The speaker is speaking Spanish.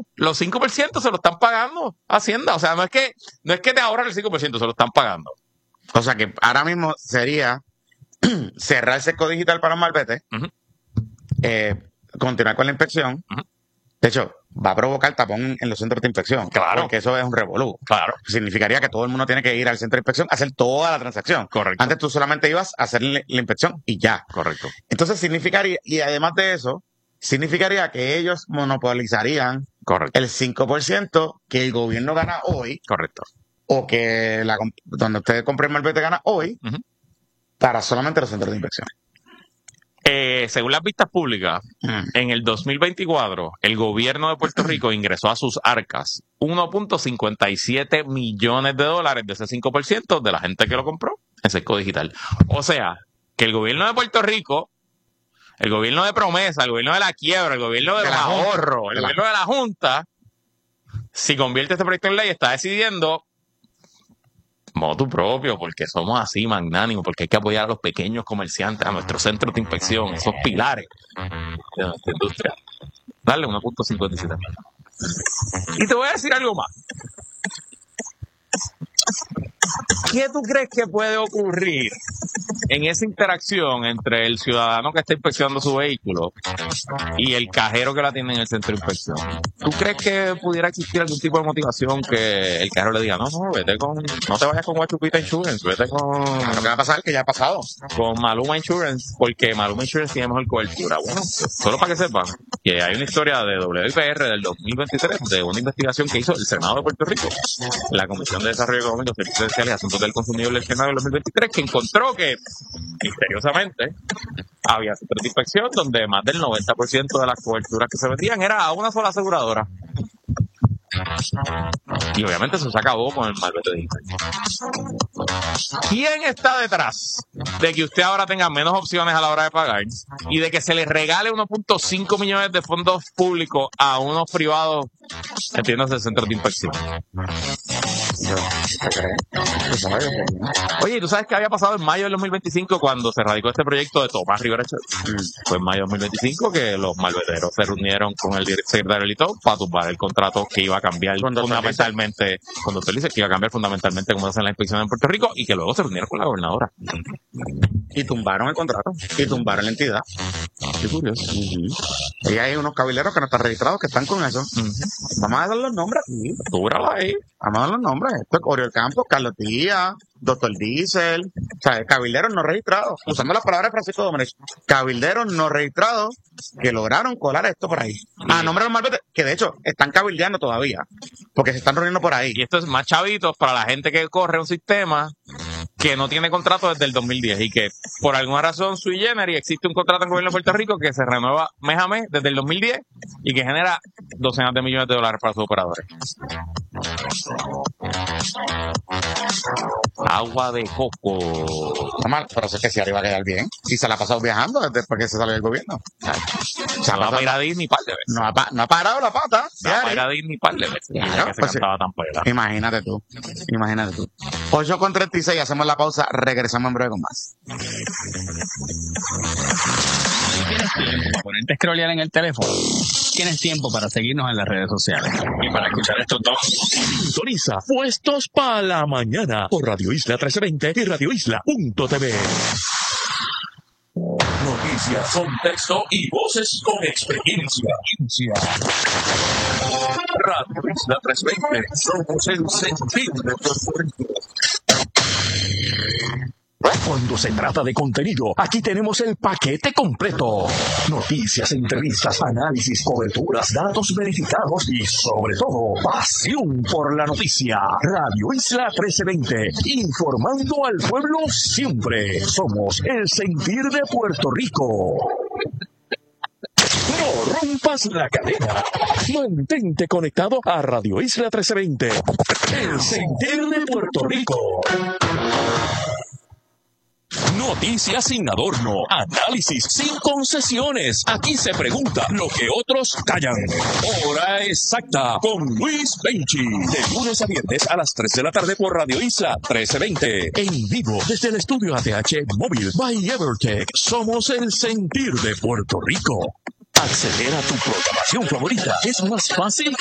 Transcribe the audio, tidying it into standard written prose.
Los 5% se lo están pagando Hacienda. O sea, no es que te ahorran el 5%, se lo están pagando. O sea que ahora mismo sería cerrar el Sesco Digital para los malbetes, continuar con la inspección. De hecho, va a provocar tapón en los centros de inspección. Claro. Porque eso es un revolú. Claro. Significaría que todo el mundo tiene que ir al centro de inspección a hacer toda la transacción. Correcto. Antes tú solamente ibas a hacer la inspección y ya. Correcto. Entonces significaría, y además de eso, significaría que ellos monopolizarían Correcto. el 5% que el gobierno gana hoy. Correcto. O que donde usted compre el malvete gana hoy, para solamente los centros de inspección. Según las vistas públicas, en el 2024, el gobierno de Puerto Rico ingresó a sus arcas 1.57 millones de dólares de ese 5% de la gente que lo compró en Sesco Digital. O sea, que el gobierno de Puerto Rico, el gobierno de promesa, el gobierno de la quiebra, el gobierno de los ahorros, el gobierno de la Junta, si convierte este proyecto en ley, está decidiendo motu propio, porque somos así magnánimos, porque hay que apoyar a los pequeños comerciantes, a nuestros centros de inspección, esos pilares de nuestra industria. Dale 1.57 millones. Y te voy a decir algo más. ¿Qué tú crees que puede ocurrir en esa interacción entre el ciudadano que está inspeccionando su vehículo y el cajero que la tiene en el centro de inspección? ¿Tú crees que pudiera existir algún tipo de motivación que el cajero le diga, no te vayas con Guachupita Insurance, vete con... Lo que va a pasar es que ya ha pasado. Con Maluma Insurance, porque Maluma Insurance tiene mejor cobertura. Bueno, solo para que sepan que hay una historia de WIPR del 2023, de una investigación que hizo el Senado de Puerto Rico, la Comisión de Desarrollo Económico, Servicios Sociales y Asuntos del Consumidor del Senado del 2023, que encontró que, misteriosamente, había centros de inspección donde más del 90% de las coberturas que se vendían era a una sola aseguradora. Y obviamente eso se acabó con el malvete digital. ¿Quién está detrás de que usted ahora tenga menos opciones a la hora de pagar y de que se le regale 1.5 millones de fondos públicos a unos privados, entiéndase, centros de inspección? Oye, ¿tú sabes qué había pasado en mayo del 2025 cuando se radicó este proyecto de Tomás Rivera Chat? Fue en mayo del 2025 que los malveteros se reunieron con el secretario Lito para tumbar el contrato que iba a cambiar fundamentalmente, cuando usted dice que iba a cambiar fundamentalmente cómo se hacen las inspecciones en Puerto Rico, y que luego se reunieron con la gobernadora. Y tumbaron el contrato. Y tumbaron la entidad. Qué curioso. Y hay unos cabileros que no están registrados que están con eso. Vamos a dar los nombres aquí. Túbralo ahí. Vamos a dar los nombres. Esto es Oriol Campos, Carlos Díaz, Doctor Diesel. O sea, cabilderos no registrados. Usando las palabras de Francisco Domenech. Cabilderos no registrados que lograron colar esto por ahí. A nombre de los malvetes, que de hecho están cabildeando todavía. Porque se están reuniendo por ahí. Y esto es más chavitos para la gente que corre un sistema que no tiene contrato desde el 2010 y que por alguna razón sui generis existe un contrato en el gobierno de Puerto Rico que se renueva mes a mes desde el 2010 y que genera docenas de millones de dólares para sus operadores. Agua de coco. Normal, pero sé que si arriba va a quedar bien. Y se la ha pasado viajando desde que se salió del gobierno. Se va a ir a Disney par de veces. No ha parado la pata. Va a ir a Disney par de veces. Claro, que se pues cantaba tan pela. Imagínate tú. 8:36, hacemos la pausa, regresamos en breve con más. ¿Tienes tiempo para ponerte a scrollear en el teléfono? ¿Tienes tiempo para seguirnos en las redes sociales? Y para escuchar estos dos. Sintoniza Puestos para la Mañana por Radio Isla 1320 y radioisla.tv. Noticias, contexto y voces con experiencia. Radio Isla 1320, somos el sentir de Puerto Rico. Cuando se trata de contenido, aquí tenemos el paquete completo. Noticias, entrevistas, análisis, coberturas, datos verificados y, sobre todo, pasión por la noticia. Radio Isla 1320, informando al pueblo siempre. Somos el sentir de Puerto Rico. No rompas la cadena. Mantente conectado a Radio Isla 1320, el sentir de Puerto Rico. Noticias sin adorno, análisis sin concesiones. Aquí se pregunta lo que otros callan. Hora exacta con Luis Benchi. De lunes a viernes a las 3 de la tarde por Radio Isla 1320. En vivo desde el estudio ATH Móvil by Evertech. Somos el sentir de Puerto Rico. Acceder a tu programación favorita es más fácil